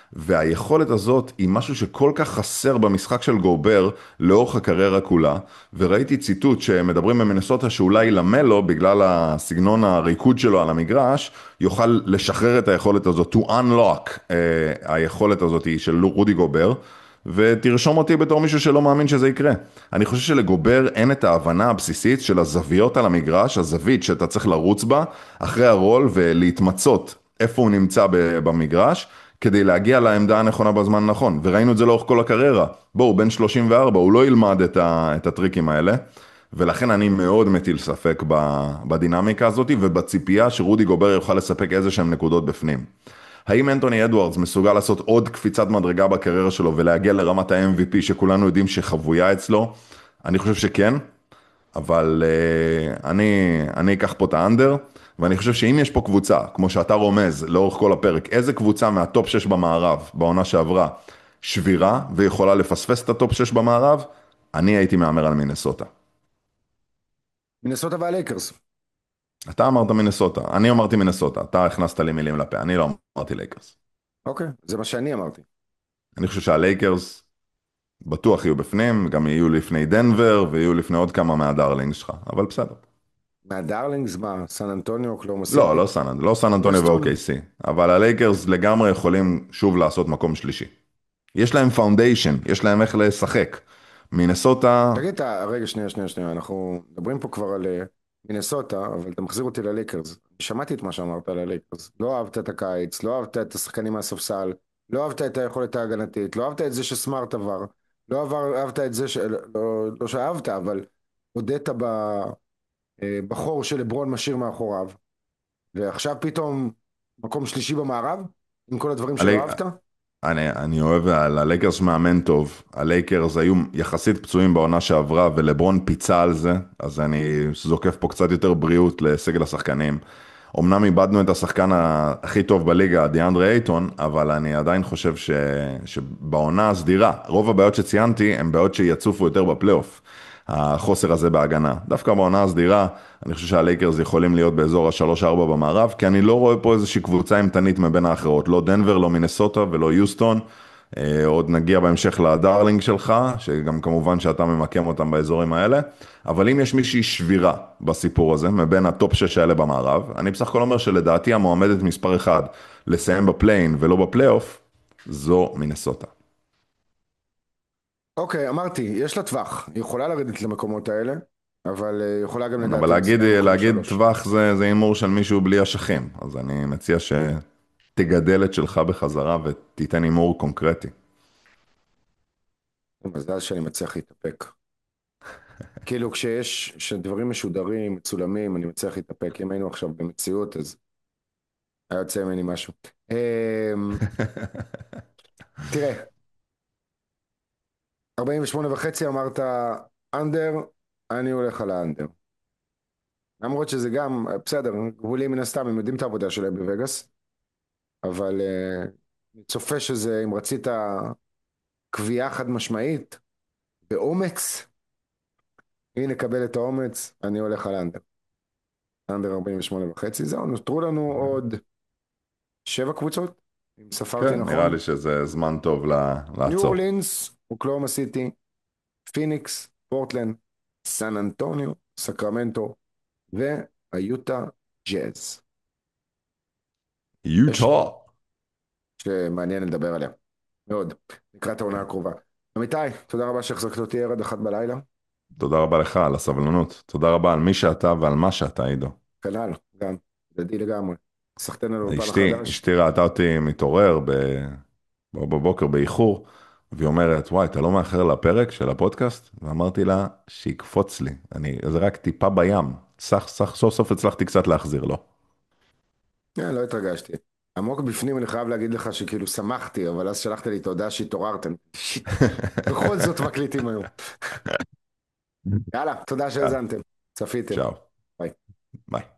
והיכולת הזאת היא משהו שכל כך חסר במשחק של גובר לאורך הקריירה כולה, וראיתי ציטוט שמדברים במינסוטה שאולי למלו, בגלל הסגנון הריקוד שלו על המגרש, יוכל לשחרר את היכולת הזאת, to unlock היכולת הזאת של רודי גובר, ותרשום אותי בתור מישהו שלא מאמין שזה יקרה. אני חושב שלגובר אין את ההבנה הבסיסית של הזוויות על המגרש, הזווית שאתה צריך לרוץ בה אחרי הרול ולהתמצות איפה הוא נמצא במגרש, כדי להגיע לעמדה הנכונה בזמן הנכון, וראינו את זה לאורך כל הקריירה. בואו, בן 34, הוא לא ילמד את הטריקים האלה, ולכן אני מאוד מטיל ספק בדינמיקה הזאת, ובציפייה שרודי גובר יוכל לספק איזה שהם נקודות בפנים. האם אנטוני אדוארדס מסוגל לעשות עוד קפיצת מדרגה בקריירה שלו, ולהגיע לרמת ה-MVP שכולנו יודעים שחבויה אצלו? אני חושב שכן, אבל אני אקח פה את האנדר, ואני חושב שאם יש פה קבוצה, כמו שאתה רומז לאורך כל הפרק, איזה קבוצה מהטופ 6 במערב, בעונה שעברה, שבירה, ויכולה לפספס את הטופ 6 במערב, אני הייתי מאמר על מינסוטה. מינסוטה והלייקרס. אתה אמרת מינסוטה, אני אמרתי מינסוטה, אתה הכנסת לי מילים לפה, אני לא אמרתי לייקרס. אוקיי, זה מה שאני אמרתי. אני חושב שהלייקרס בטוח יהיו בפנים, גם יהיו לפני דנבר, ויהיו לפני עוד כמה מהדארלינגס שלך, אבל בסדר. מהדארלינגס, מה? סן אנטוניו, אוקלהומה לא, סיטי? לא סן אנטוניו יוסטון? ו-OKC, אבל הלייקרס לגמרי יכולים שוב לעשות מקום שלישי. יש להם פאונדיישן, יש להם איך לשחק. מינסוטה, תגיד, רגע, שנייה, אנחנו מדברים פה כבר על מינסוטה, אבל אתה מחזיר אותי ללייקרס. שמעתי את מה שאמרת על הלייקרס. לא אהבת את הקיץ, לא אהבת את השחקנים מהספסל, לא אהבת את היכולת ההגנתית, לא אהבת את זה שסמארט עבר, אהבת את זה לא שאהבת, אבל הודית בחור שלברון משאיר מאחוריו, ועכשיו פתאום מקום שלישי במערב, עם כל הדברים שלא הלי- אהבת? אני אוהב על הלייקרס מאמן טוב. הלייקרס היו יחסית פצועים בעונה שעברה, ולברון פיצה על זה, אז אני זוקף פה קצת יותר בריאות לסגל השחקנים. אמנם איבדנו את השחקן הכי טוב בליגה, דיאנדרה אייטון, אבל אני עדיין חושב שבעונה הסדירה, רוב הבעיות שציינתי הן בעיות שיצופו יותר בפלייאוף. החוסר הזה בהגנה. דווקא בעונה הסדירה, אני חושב שהלייקרס יכולים להיות באזור ה-3-4 במערב, כי אני לא רואה פה איזושהי קבוצה אימתנית מבין האחרות. לא דנבר, לא מינסוטה ולא יוסטון. עוד נגיע בהמשך לדארלינג שלך, שגם כמובן שאתה ממקם אותם באזורים האלה. אבל אם יש מישהי שבירה בסיפור הזה, מבין הטופ 6 האלה במערב, אני בסך הכל אומר שלדעתי המועמדת מספר 1 לסיים בפליין ולא בפלייאוף, זו מינסוטה. אוקיי, אמרתי, יש לה טווח, היא יכולה לרדת למקומות האלה, אבל יכולה גם כן, אבל לדעתי לסיים מקום להגיד שלוש. טווח זה הימור של מישהו בלי אשכים, אז אני מציע שתגדל את שלך בחזרה ותיתן הימור קונקרטי. מזל שאני מצליח להתאפק. כאילו כשדברים משודרים, מצולמים, אני מצליח להתאפק. אם היינו עכשיו במציאות, אז היה יוצא ממני משהו. תראה, 48.5 אמרת אנדר, אני הולך על האנדר. למרות שזה גם, בסדר, גבולים מן הסתם, הם יודעים את העבודה שלהם בווגאס, אבל אני צופה שזה, אם רצית קביעה חד משמעית, באומץ, הנה קבל את האומץ, אני הולך על אנדר. אנדר 48.5, זהו, נותרו לנו עוד 7 קבוצות, אם ספרתי כן, נראה נכון. לי שזה זמן טוב ניו לעצור. אורלינס, אוקלהומה סיטי, פיניקס, פורטלנד, סן אנטוניו, סקרמנטו, והיוטה ג'אז. יש יוטה. שמעניין לדבר עליה, מאוד, לקראת העונה הקרובה. עמיתי, תודה רבה שהחזקת אותי עד 1 בלילה. תודה רבה לך על הסבלנות. תודה רבה על מי שאתה ועל מה שאתה, עידו. כנ"ל, גם, ידידי לגמרי. סחטיין על האולפן החדש. אשתי ראתה אותי מתעורר בבוקר באיחור, והיא אומרת, וואי, אתה לא מאחר לפרק של הפודקאסט? ואמרתי לה, שיקפוץ לי. זה רק טיפה בים. סוף סוף הצלחתי קצת להחזיר לו. לא התרגשתי. עמוק בפנים אני חייב להגיד לך שכאילו שמחתי, אבל אז שלחת לי את ההודעה שהתעוררתם. שיט, בכל זאת מקליטים היום. יאללה, תודה יאללה, שהאזנתם. צפיתם. צ'או. ביי. ביי.